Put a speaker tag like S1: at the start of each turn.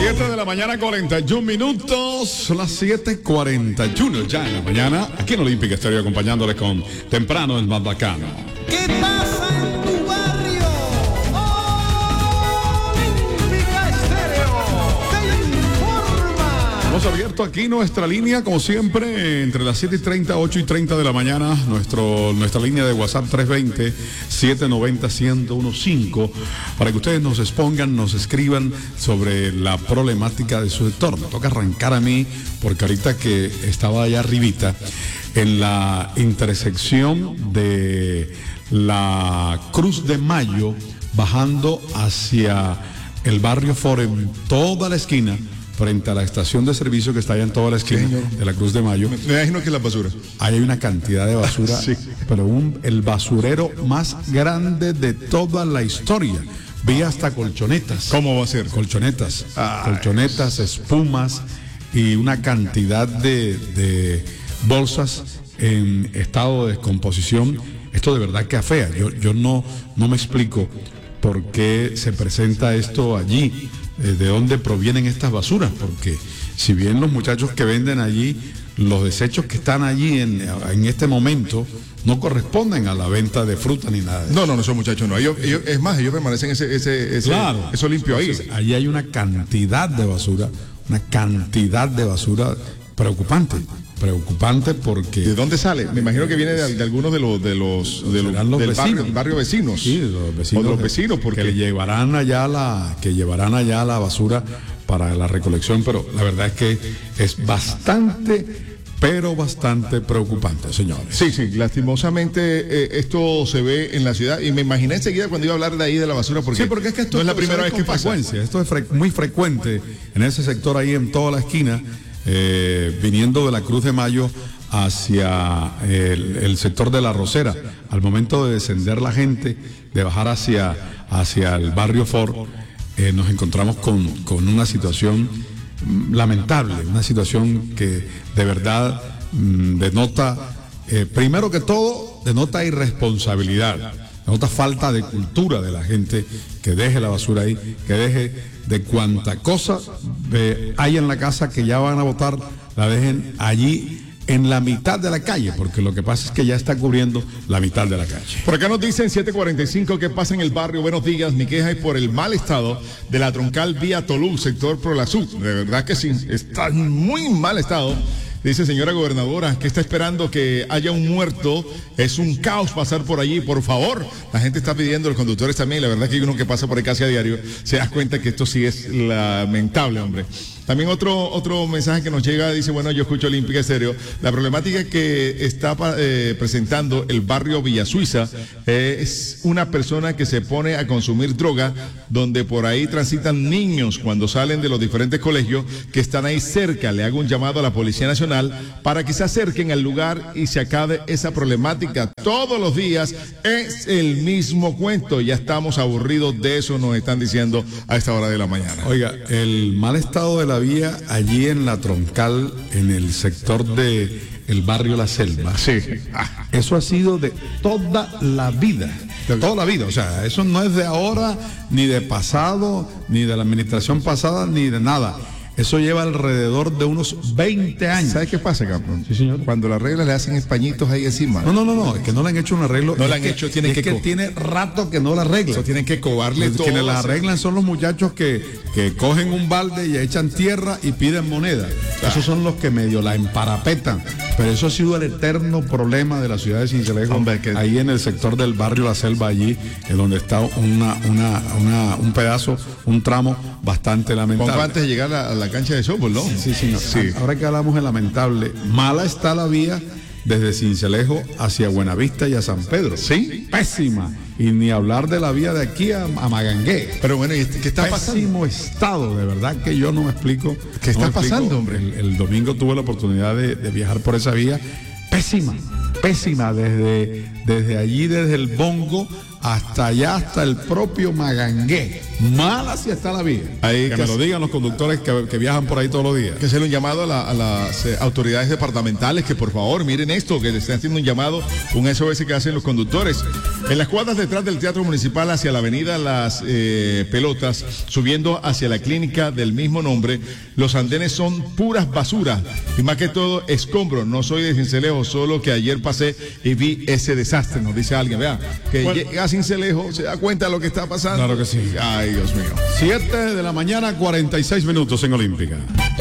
S1: 7 de la mañana, 41 minutos. Son las 7:41 ya en la mañana. Aquí en Olímpica Estéreo, acompañándoles con Temprano el Más Bacano.
S2: ¿Qué pasa en tu barrio? Olímpica Estéreo te informa.
S1: Hemos abierto aquí nuestra línea, como siempre, entre las 7:30, 8:30 de la mañana. Nuestra línea de WhatsApp 320-790-1015, para que ustedes nos expongan, nos escriban sobre la problemática de su sector. Me toca arrancar a mí, porque ahorita que estaba allá arribita, en la intersección de la Cruz de Mayo, bajando hacia el barrio Ford, en toda la esquina, frente a la estación de servicio que está allá en toda la esquina de la Cruz de Mayo.
S3: Me imagino que la basura.
S1: Ahí hay una cantidad de basura,
S3: Sí.
S1: pero el basurero más grande de toda la historia. Vi hasta colchonetas.
S3: ¿Cómo va a ser?
S1: Colchonetas, espumas y una cantidad de bolsas en estado de descomposición. Esto de verdad que afea. Yo no me explico por qué se presenta esto allí. ¿De dónde provienen estas basuras? Porque si bien los muchachos que venden allí, los desechos que están allí en este momento no corresponden a la venta de fruta ni nada de eso.
S3: No, esos muchachos no. Ellos permanecen
S1: Claro.
S3: eso limpio ahí.
S1: Entonces, allí hay una cantidad de basura preocupante porque...
S3: ¿De dónde sale? Me imagino que viene de algunos del barrio vecinos.
S1: Sí, de los vecinos.
S3: O de los vecinos, porque
S1: que llevarán allá la basura para la recolección, pero la verdad es que es bastante preocupante, señores.
S3: Sí, lastimosamente esto se ve en la ciudad, y me imaginé enseguida cuando iba a hablar de ahí de la basura, porque
S1: es que esto
S3: no es la primera vez que pasa.
S1: Esto es muy frecuente en ese sector ahí, en toda la esquina, viniendo de la Cruz de Mayo hacia el sector de La Rosera. Al momento de descender la gente, de bajar hacia el barrio Ford, nos encontramos con una situación lamentable, una situación que de verdad denota, primero que todo, denota irresponsabilidad, denota falta de cultura de la gente, que deje la basura ahí, que deje de cuanta cosa hay en la casa que ya van a botar, la dejen allí en la mitad de la calle, porque lo que pasa es que ya está cubriendo la mitad de la calle.
S3: Por acá nos dicen 7:45, ¿qué pasa en el barrio? Buenos días, mi queja es por el mal estado de la troncal vía Tolú, sector Prolazú. De verdad que sí, está en muy mal estado. Dice, señora gobernadora, ¿qué está esperando? Que haya un muerto. Es un caos pasar por allí, por favor. La gente está pidiendo, los conductores también. La verdad que uno que pasa por ahí casi a diario se da cuenta que esto sí es lamentable, hombre. También otro mensaje que nos llega, dice, bueno, yo escucho Olímpica Estéreo. La problemática que está presentando el barrio Villa Suiza es una persona que se pone a consumir droga, donde por ahí transitan niños cuando salen de los diferentes colegios que están ahí cerca. Le hago un llamado a la Policía Nacional para que se acerquen al lugar y se acabe esa problemática. Todos los días es el mismo cuento. Ya estamos aburridos de eso, nos están diciendo a esta hora de la mañana.
S1: Oiga, el mal estado de la vía allí en la troncal, en el sector de el barrio La Selva.
S3: Sí.
S1: Eso ha sido de toda la vida. De toda la vida. O sea, eso no es de ahora, ni de pasado, ni de la administración pasada, ni de nada. Eso lleva alrededor de unos 20 años.
S3: ¿Sabes qué pasa, campeón?
S1: Sí, señor.
S3: Cuando las reglas le hacen pañitos ahí encima.
S1: No, es que no le han hecho un arreglo.
S3: No le han hecho, tienen que
S1: tiene rato que no la arreglan.
S3: Eso tienen que cobarle todo.
S1: Quienes las arreglan son los muchachos que cogen un balde y echan tierra y piden moneda. Esos son los que medio la emparapetan. Pero eso ha sido el eterno problema de la ciudad de Sincelejo.
S3: Hombre,
S1: ahí en el sector del barrio La Selva, allí, en donde está un pedazo, un tramo bastante lamentable.
S3: Poco antes de llegar a la cancha de softball, ¿no?
S1: Sí, señor.
S3: Sí.
S1: Ahora que hablamos de lamentable, mala está la vía desde Sincelejo hacia Buenavista y a San Pedro.
S3: Sí.
S1: Pésima. Y ni hablar de la vía de aquí a Magangué.
S3: Pero bueno, ¿qué está pasando?
S1: Pésimo estado, de verdad que yo no me explico.
S3: ¿Qué está pasando, hombre?
S1: El domingo tuve la oportunidad de viajar por esa vía. Pésima. Desde allí, desde el Bongo hasta allá, hasta el propio Magangué. Mala si está la vía.
S3: Ahí
S1: Que me lo digan los conductores que viajan por ahí todos los días.
S3: Que hacerle un llamado a las autoridades departamentales que por favor miren esto, que le están haciendo un llamado, un SOS que hacen los conductores. En las cuadras detrás del Teatro Municipal hacia la avenida Las Pelotas, subiendo hacia la clínica del mismo nombre, los andenes son puras basuras y más que todo escombros. No soy de Sincelejo, solo que ayer pasé y vi ese desastre, nos dice alguien. Vea, que llega a Sincelejo, se da cuenta de lo que está pasando.
S1: Claro que sí.
S3: Ay, Dios mío.
S1: 7 de la mañana, 46 minutos en Olímpica.